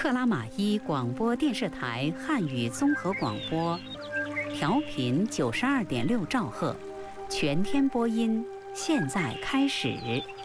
克拉玛依广播电视台汉语综合广播，调频92.6兆赫，全天播音，现在开始。